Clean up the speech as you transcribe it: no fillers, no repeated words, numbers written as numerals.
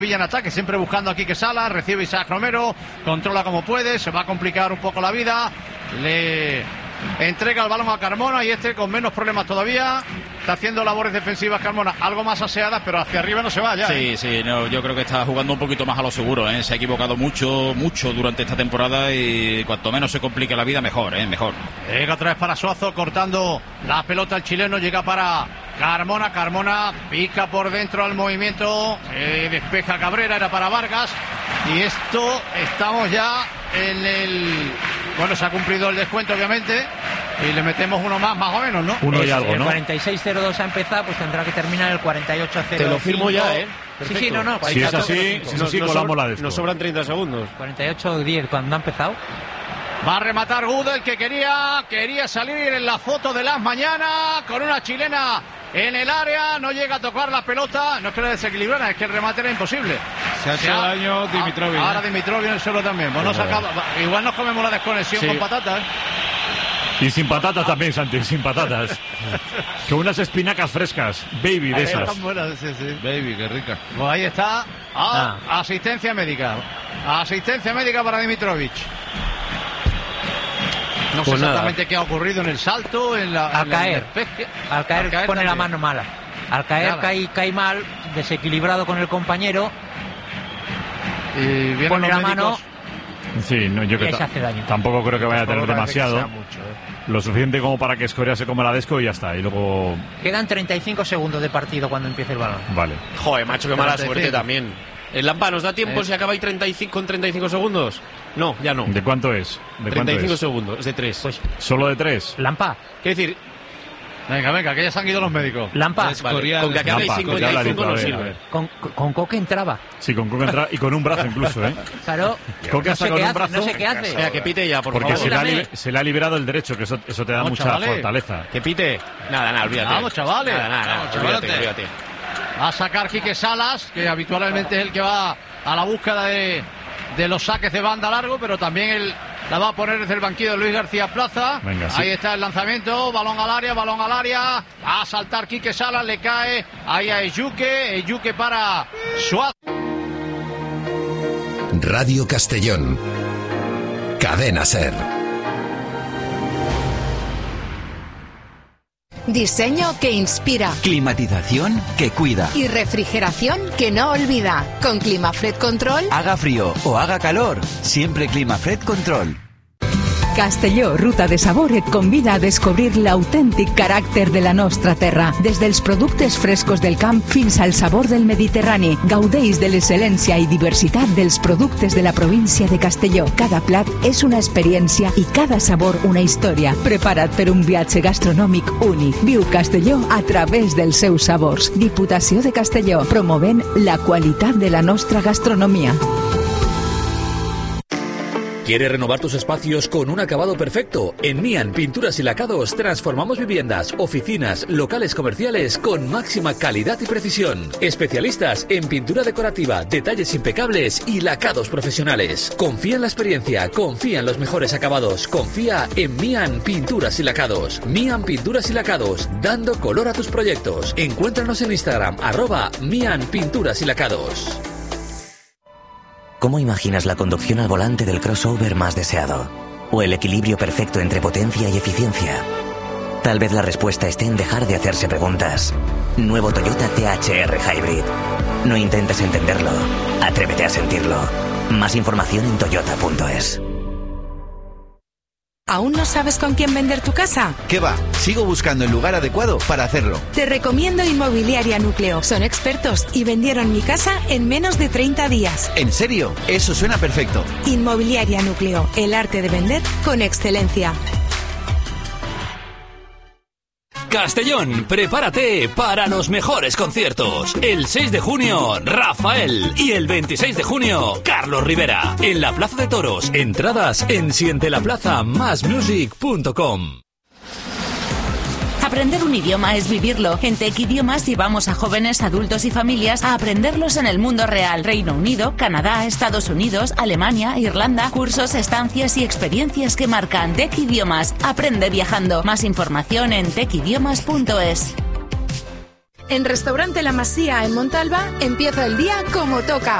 Villa en ataque, siempre buscando a Quique Salas, recibe Isaac Romero, controla como puede, se va a complicar un poco la vida, le entrega el balón a Carmona y con menos problemas todavía, está haciendo labores defensivas Carmona, algo más aseadas, pero hacia arriba no se va ya. Sí, no, yo creo que está jugando un poquito más a lo seguro, se ha equivocado mucho durante esta temporada y cuanto menos se complique la vida, mejor. Llega otra vez para Suazo, cortando la pelota el chileno, llega para Carmona pica por dentro al movimiento, despeja Cabrera, era para Vargas, y estamos ya en el... Bueno, se ha cumplido el descuento obviamente y le metemos uno más o menos, ¿no? Uno y algo, ¿no? El 46-02 ha empezado, pues tendrá que terminar el 48-0. Te lo firmo ya, Perfecto. Sí, no. Si es así, colamos la desco. Nos sobran 30 segundos. 48-10 cuando ha empezado. Va a rematar Gudel, que quería salir en la foto de las mañanas con una chilena en el área, no llega a tocar la pelota, no es que la desequilibrara, es que el remate era imposible. Se ha hecho daño Dimitrovic. Ahora Dimitrovic en el suelo también. Bueno, igual nos comemos la desconexión con patatas. Y sin patatas también, Santi, sin patatas. Con unas espinacas frescas, baby de esas. Están buenas, sí. Baby, qué rica. Pues ahí está, asistencia médica. Asistencia médica para Dimitrovic. No sé exactamente qué ha ocurrido en el salto, al caer pone la mano mala. Al caer cae mal, desequilibrado con el compañero. Y pone la mano. Sí, no, yo creo que tampoco creo que vaya a tener demasiado. Lo suficiente como para que Escoria se coma la desco y ya está. Y luego quedan 35 segundos de partido cuando empiece el balón. Vale. Joder, macho, qué mala suerte también. ¿El Lampa nos da tiempo si acaba ahí 35 segundos? No, ya no. ¿De cuánto es? 35 segundos, es de 3. Pues, ¿solo de 3? Lampa. Quiere decir... Venga, que ya se han ido los médicos. Lampa. Vale. Con que acabe 55 no sirve. Con Coque entraba. Sí, con Coque entraba y con un brazo incluso, Claro. Coque hasta con un brazo. No sé qué hace. Espera, que pite ya, porque favor. se le ha liberado el derecho, que eso te da mucha fortaleza. Que pite. Nada, olvídate. Vamos, chavales. Nada, olvídate. Va a sacar Quique Salas, que habitualmente es el que va a la búsqueda de los saques de banda largo, pero también la va a poner desde el banquillo de Luis García Plaza. Venga, ahí está el lanzamiento, balón al área, va a saltar Quique Salas, le cae ahí a Eyuque para Suárez. Radio Castellón, Cadena SER. Diseño que inspira. Climatización que cuida. Y refrigeración que no olvida. Con Climafred Control. Haga frío o haga calor, siempre Climafred Control. Castelló, ruta de sabor, et convida a descobrir l'autèntic caràcter de la nostra terra. Des dels productes frescos del camp fins al sabor del Mediterrani. Gaudeix de l'excel·lència i diversitat dels productes de la província de Castelló. Cada plat és una experiència i cada sabor una història. Prepara't per un viatge gastronòmic únic. Viu Castelló a través dels seus sabors. Diputació de Castelló, promovent la qualitat de la nostra gastronomia. ¿Quieres renovar tus espacios con un acabado perfecto? En Mian Pinturas y Lacados transformamos viviendas, oficinas, locales comerciales con máxima calidad y precisión. Especialistas en pintura decorativa, detalles impecables y lacados profesionales. Confía en la experiencia, confía en los mejores acabados, confía en Mian Pinturas y Lacados. Mian Pinturas y Lacados, dando color a tus proyectos. Encuéntranos en Instagram, @Mian Pinturas y Lacados. ¿Cómo imaginas la conducción al volante del crossover más deseado? ¿O el equilibrio perfecto entre potencia y eficiencia? Tal vez la respuesta esté en dejar de hacerse preguntas. Nuevo Toyota CHR Hybrid. No intentes entenderlo, atrévete a sentirlo. Más información en toyota.es. ¿Aún no sabes con quién vender tu casa? ¿Qué va? Sigo buscando el lugar adecuado para hacerlo. Te recomiendo Inmobiliaria Núcleo. Son expertos y vendieron mi casa en menos de 30 días. ¿En serio? Eso suena perfecto. Inmobiliaria Núcleo. El arte de vender con excelencia. Castellón, prepárate para los mejores conciertos. El 6 de junio, Rafael. Y el 26 de junio, Carlos Rivera. En la Plaza de Toros. Entradas en sientelaplaza-masmusic.com. Aprender un idioma es vivirlo. En Tech Idiomas llevamos a jóvenes, adultos y familias a aprenderlos en el mundo real. Reino Unido, Canadá, Estados Unidos, Alemania, Irlanda. Cursos, estancias y experiencias que marcan. Tech Idiomas. Aprende viajando. Más información en techidiomas.es. En Restaurante La Masía en Montalba empieza el día como toca.